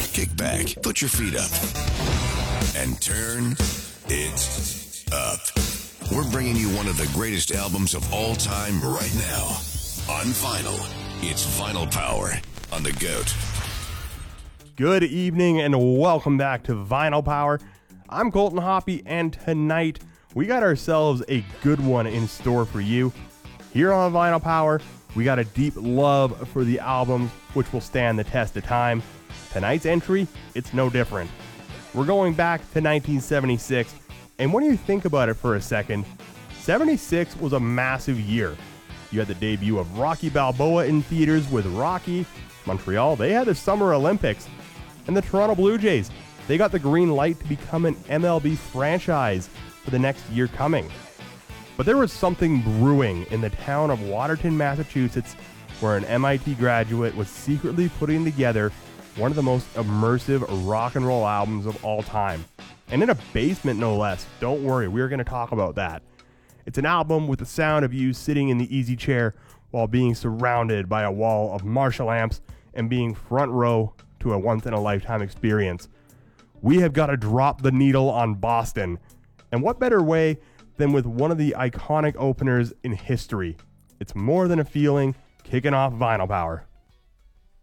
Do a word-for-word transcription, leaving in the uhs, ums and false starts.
Kick back, put your feet up, and turn it up. We're bringing you one of the greatest albums of all time right now on vinyl. It's Vinyl Power on the GOAT. Good evening and welcome back to Vinyl Power. I'm Colton Hoppy, and tonight we got ourselves a good one in store for you. Here on Vinyl Power, we got a deep love for the albums which will stand the test of time. Tonight's entry, it's no different. We're going back to nineteen seventy-six, and when you think about it for a second, seventy-six was a massive year. You had the debut of Rocky Balboa in theaters with Rocky. Montreal, they had the Summer Olympics. And the Toronto Blue Jays, they got the green light to become an M L B franchise for the next year coming. But there was something brewing in the town of Watertown, Massachusetts, where an M I T graduate was secretly putting together one of the most immersive rock and roll albums of all time. And in a basement, no less. Don't worry, we're going to talk about that. It's an album with the sound of you sitting in the easy chair while being surrounded by a wall of Marshall amps and being front row to a once-in-a-lifetime experience. We have got to drop the needle on Boston. And what better way than with one of the iconic openers in history? It's More Than a Feeling, kicking off Vinyl Power.